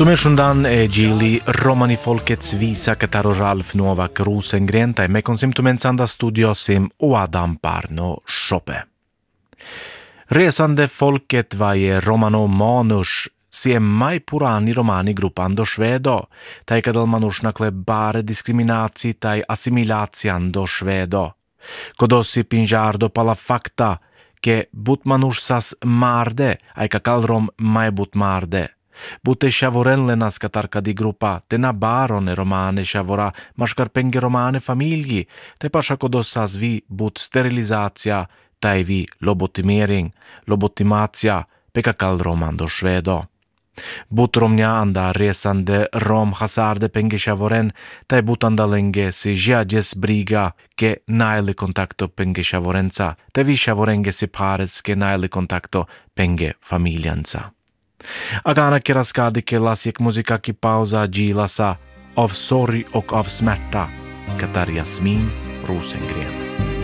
Tumenshundan e Gili Romani folkets visa Kataro Ralf Novak Rosengren tai me konsimtumen sanda studio sim o Adam Parno shoppe. Resande folket vaje Romano Manus siemmai purani romani gruppando švedo, tai kadal manušnakle bare diskriminaci tai assimilaciando švedo. Kodossi pinjardo pala fakta, ke but manušsas marde, aika kalrom mai but marde. Bute shavorenlenas katarka di gruppa, te na barone romane shavora, maškar penge romane familji, te pasha kodossas vi but sterilizacija, tai vi lobotimacija, peka kalromando švedo. But romnja anda resande rom hasarde penge shavoren, tai but anda lenge si žiadjes briga, ke naili kontakto penge shavorenca, te vi shavorenge si pares ke naili kontakto penge familjanca. Agana keraskadi ke lasjek muzika ki pauza gilasa av sorg och av smärta, Katar Jasmin Rosengren.